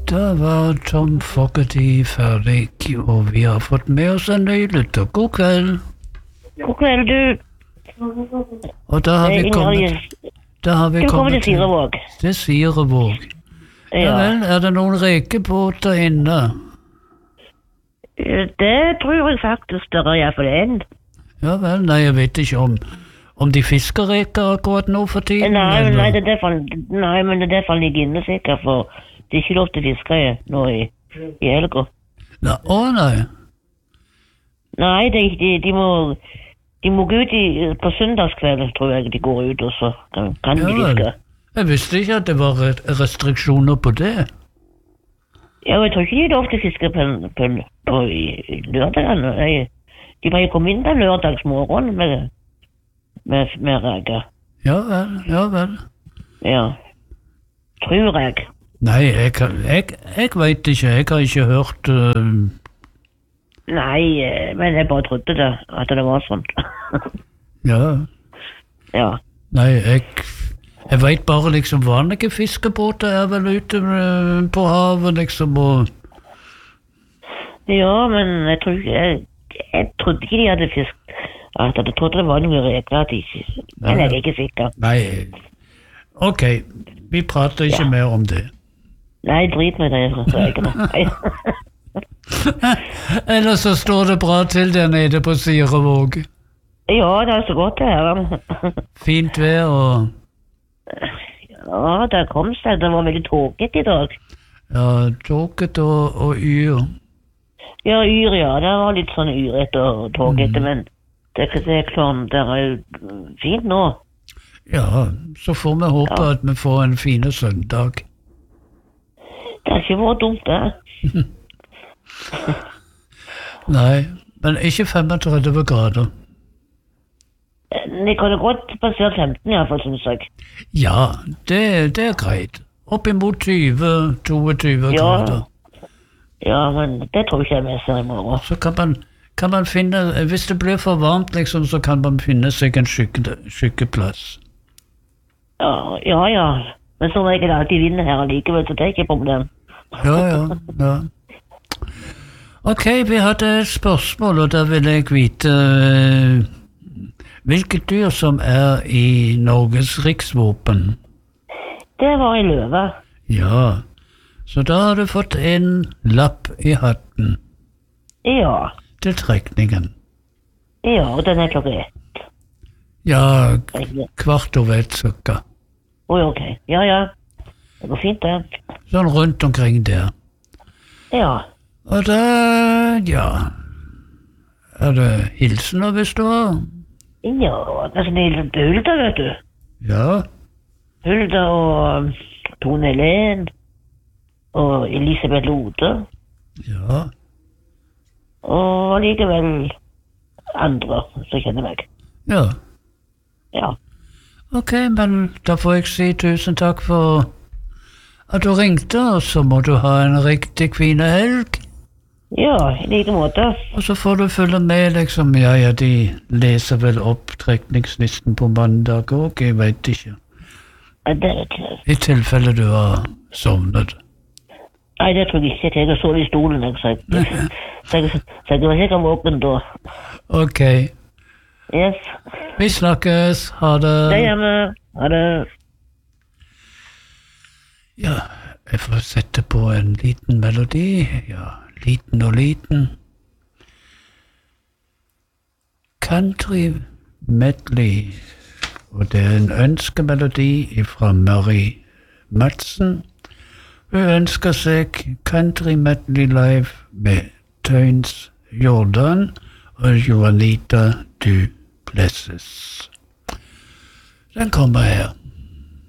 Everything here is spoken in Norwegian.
Da var Tom Fogarty ferdig, og vi har fått med oss en ny lytter. God kveld. God kveld, du. Og da har vi kommet... Da har vi kommet til Sirevåg. Til Sirevåg. Ja vel, er det noen rekebåter inne? Det tror jeg faktisk det er i hvert fall en. Ja vel, nei, jeg vet ikke om de fisker reker akkurat nå for tiden. Nei, men det er derfor han ligger inne sikkert, for det er ikke lov til å fiske nå i helga. Nei. Nei, de må gå ut på søndagskveld, tror jeg de går ut, og så kan de fiske. Jeg visste ikke at det var restriksjoner på det. Ja, jeg tror ikke de er lov til å fiske på lørdagene. De må jo komme inn den lørdagsmorgen med reker. Ja vel. Ja, tror jeg. Nei, jeg vet ikke, jeg har ikke hørt... Nei, men jeg bare trodde det, at det var sånn. Ja. Nei, jeg vet bare liksom vanlige fiskebåter er vel ute på havet liksom og... Ja, men jeg trodde ikke de hadde fisk. Jeg trodde det var noen regler at de ikke... Men jeg er ikke sikker. Nei, ok, vi prater ikke mer om det. Nei, drit med det, reglene. Eller så står det bra til der nede på Sirevåg. Ja, det er så godt det her. Fint vær og... Ja, det kom seg. Det var veldig tåket i dag. Ja, tåket og yr. Ja, yr, ja. Det var litt sånn yret og tåket, men det er klart, det er jo fint nå. Ja, så får vi håpe at vi får en fine søndag. Det er ikke vært dumt, det. Nei, men ikke 35 grader. Det kan jo godt passere 15 i hvert fall, synes jeg. Ja, det er greit. Opp imot 20-22 grader. Ja, men det tror jeg vi ser i morgen. Så kan man finne, hvis det blir for varmt liksom, så kan man finne seg en skyggeplass. Ja. Men så regel alltid vinner her allikevel, så det er ikke et problem. Ja. Ok, vi hadde et spørsmål, og da vil jeg vite hvilket dyr som er i Norges riksvåpen? Det var en løve. Ja, så da har du fått en lapp i hatten. Ja. Til trekningen. Ja, og den er klokka 1. Ja, 1:15 cirka. Oi, ok. Ja. Det går fint, det. Sånn rundt omkring der. Ja. Og da, er det hilsener hvis du har? Ja, det er sånn hilsen til Hulda, vet du. Ja. Hulda og Tone Helen og Elisabeth Lode. Ja. Og likevel andre som kjenner meg. Ja. Ja. Ok, men da får jeg si tusen takk for at du ringte, og så må du ha en riktig fin helg. Ja, i like måte. Og så får du følge med, liksom. Ja, de leser vel opp trekningslisten på mandag også, jeg vet ikke. Ja, det vet jeg. I tilfelle du har sovnet. Nei, det tror jeg ikke. Jeg har sovet i stolen, så jeg var sikkert våken da. Ok. Yes. Vi snakkes. Ha det. Det gjør vi. Ha det. Ja, jeg får sette på en liten melodi. Ja, liten og liten. Country medley. Og det er en ønskemelodi fra Mary Madsen. Hun ønsker seg Country Medley Live med Tøynes Jordan og Juanita Du Blesses. Den kommer her.